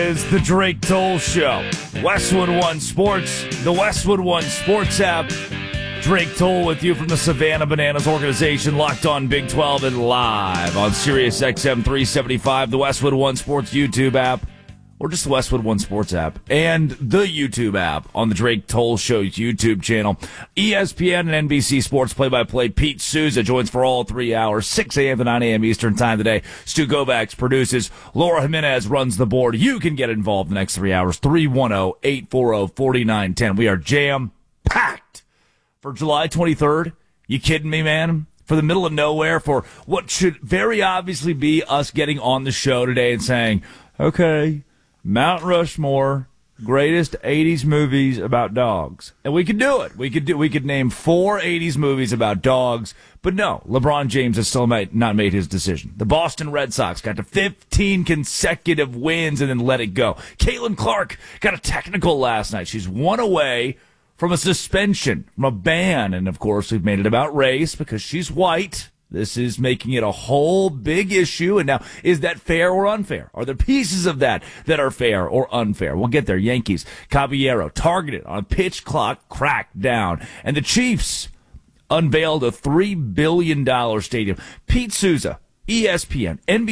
is the Drake Toll Show. Westwood One Sports, the Westwood One Sports app. Drake Toll with you from the Savannah Bananas organization, Locked On Big 12 and live on Sirius XM 375, the Westwood One Sports YouTube app, or just the Westwood One Sports app, and the YouTube app on the Drake Toll Show's YouTube channel. ESPN and NBC Sports play-by-play Pete Souza joins for all 3 hours, 6 a.m. to 9 a.m. Eastern Time today. Stu Kovacs produces. Laura Jimenez runs the board. You can get involved in the next 3 hours, 310-840-4910. We are jam-packed for July 23rd. You kidding me, man? For the middle of nowhere, for what should very obviously be us getting on the show today and saying, okay, Mount Rushmore, greatest 80s movies about dogs. And we could do it. We could name 4 80s movies about dogs. But no, LeBron James has still not made his decision. The Boston Red Sox got to 15 consecutive wins and then let it go. Caitlin Clark got a technical last night. She's one away from a suspension, from a ban. And, of course, we've made it about race because she's white. This is making it a whole big issue. And now, is that fair or unfair? Are there pieces of that are fair or unfair? We'll get there. Yankees, Caballero, targeted on a pitch clock crackdown. And the Chiefs unveiled a $3 billion stadium. Pete Souza, ESPN, NBC.